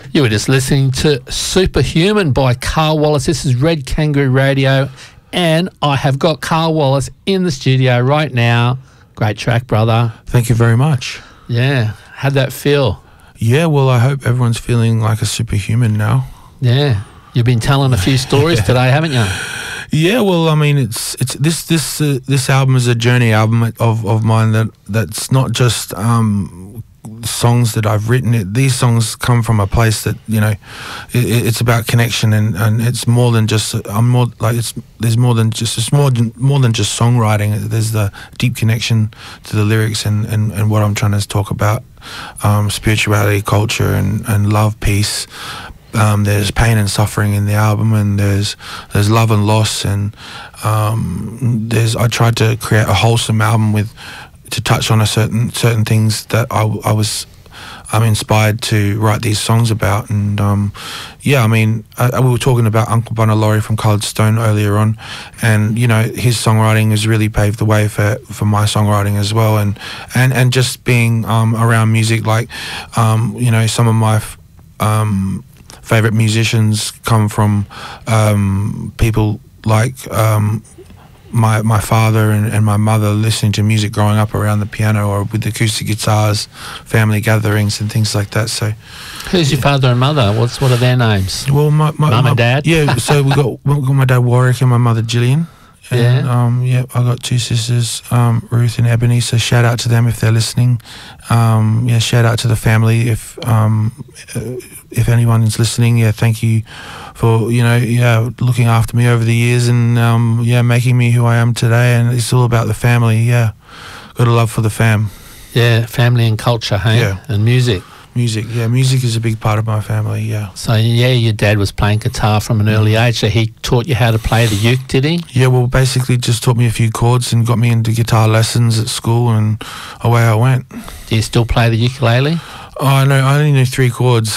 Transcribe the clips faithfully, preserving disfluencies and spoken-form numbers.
You were just listening to Superhuman by Carl Wallace. This is Red Kangaroo Radio, and I have got Carl Wallace in the studio right now. Great track, brother. Thank you very much. Yeah. How'd that feel? Yeah, well, I hope everyone's feeling like a superhuman now. Yeah. You've been telling a few stories today, haven't you? Yeah, well, I mean, it's it's this this uh, this album is a journey album of, of mine that that's not just um, songs that I've written. It, these songs come from a place that, you know, it, it's about connection, and, and it's more than just I'm more like it's there's more than just it's more than more than just songwriting. There's the deep connection to the lyrics and, and, and what I'm trying to talk about, um, spirituality, culture, and, and love, peace. Um, there's pain and suffering in the album, and there's there's love and loss, and um, there's I tried to create a wholesome album with to touch on a certain certain things that I, I was I'm inspired to write these songs about. And um, yeah, I mean, I, we were talking about Uncle Bunalori from Coloured Stone earlier on, and you know, his songwriting has really paved the way for, for my songwriting as well, and and and just being um, around music, like um, you know, some of my um, favorite musicians come from um, people like um, my my father and, and my mother, listening to music growing up around the piano or with acoustic guitars, family gatherings and things like that. So, who's your father and mother? What's what are their names? Well, my, my mum my, and dad. Yeah, so we got we got my dad Warwick and my mother Gillian. And, Yeah. Um, yeah, I got two sisters, um, Ruth and Ebony. So shout out to them if they're listening. Um, yeah, shout out to the family if um, uh, if anyone is listening. Yeah, thank you for you know yeah looking after me over the years, and um, yeah making me who I am today. And it's all about the family. Yeah, got a love for the fam. Yeah, family and culture, hey? Yeah. And music. Music, yeah, music is a big part of my family. Yeah. So yeah, your dad was playing guitar from an early age. So he taught you how to play the uke, did he? Yeah, well, basically just taught me a few chords and got me into guitar lessons at school, and away I went. Do you still play the ukulele? Oh, no, I only knew three chords.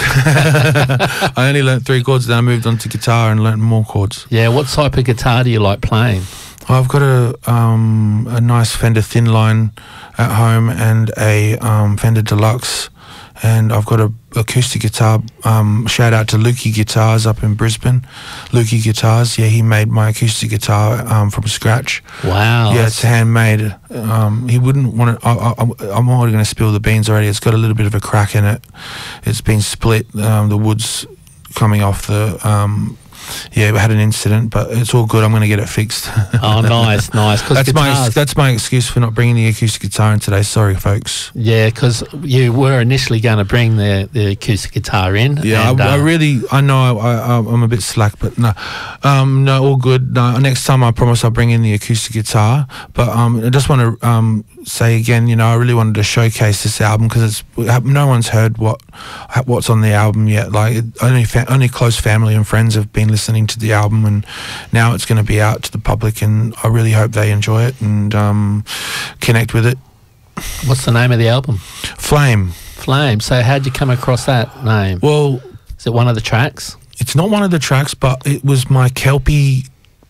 I only learnt three chords, then I moved on to guitar and learnt more chords. Yeah, what type of guitar do you like playing? I've got a um, a nice Fender Thin Line at home and a um, Fender Deluxe, and I've got a acoustic guitar. Um, shout out to Lukey Guitars up in Brisbane. Lukey Guitars, yeah, he made my acoustic guitar um, from scratch. Wow. Yeah, it's handmade. Um, he wouldn't want it. I, I, I'm already going to spill the beans already. It's got a little bit of a crack in it. It's been split. Um, the wood's coming off the... Um, yeah, we had an incident, but it's all good. I'm going to get it fixed. Oh, nice, nice. Cause that's guitars, my that's my excuse for not bringing the acoustic guitar in today. Sorry, folks. Yeah, because you were initially going to bring the, the acoustic guitar in. Yeah, and, I, uh, I really, I know I, I, I'm a bit slack, but no, um, no, all good. No, next time I promise I'll bring in the acoustic guitar. But um, I just want to um, say again, you know, I really wanted to showcase this album because it's no one's heard what what's on the album yet. Like it, only fa- only close family and friends have been listening to the album, and now it's going to be out to the public, and I really hope they enjoy it and um, connect with it. What's the name of the album? Flame. Flame. So how'd you come across that name? Well, is it one of the tracks? It's not one of the tracks, but it was my Kelpie.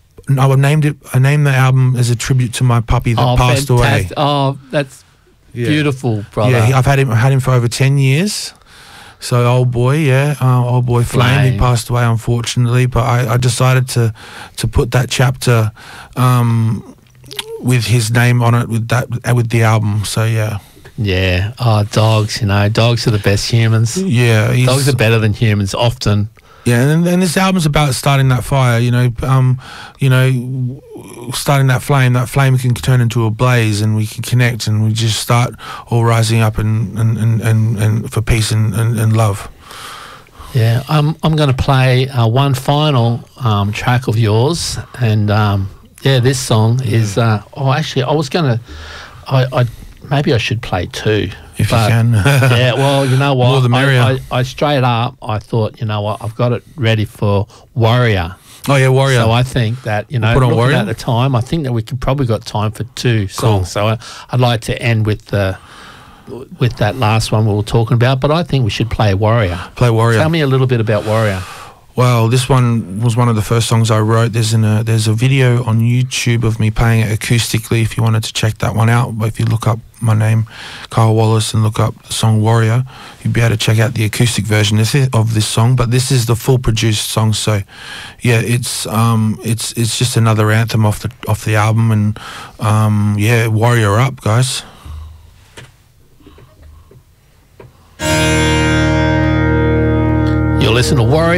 I named it. I named the album as a tribute to my puppy that oh, passed fantastic. away. Oh, that's yeah. beautiful, brother. Yeah, he, I've had him. I had him for over ten years. So old boy, yeah, uh, old boy Flame. Flame. He passed away unfortunately, but I, I decided to to put that chapter um, with his name on it with that with the album. So yeah. Yeah. Oh, dogs. You know, dogs are the best humans. Yeah, he's, dogs are better than humans often. Yeah, and, and this album's about starting that fire, you know, um, you know, starting that flame. That flame can turn into a blaze, and we can connect, and we just start all rising up and and, and, and, and for peace and, and, and love. Yeah, I'm I'm going to play uh, one final um, track of yours, and um, yeah, this song is. Uh, oh, actually, I was going to. I, I maybe I should play two. If but, you can. Yeah, well, you know what? More the merrier. I, I, I straight up, I thought, you know what? I've got it ready for Warrior. Oh yeah, Warrior. So I think that, you know, we'll put on looking Warrior? at the time, I think that we could probably got time for two Cool. songs. So I, I'd like to end with the with that last one we were talking about, but I think we should play Warrior. Play Warrior. Tell me a little bit about Warrior. Well, this one was one of the first songs I wrote. There's in a there's a video on YouTube of me playing it acoustically. If you wanted to check that one out, but if you look up my name, Kyle Wallace, and look up the song Warrior, you'd be able to check out the acoustic version of this song. But this is the full produced song. So, yeah, it's um it's it's just another anthem off the off the album, and um yeah, Warrior up, guys. You'll listen to Warrior.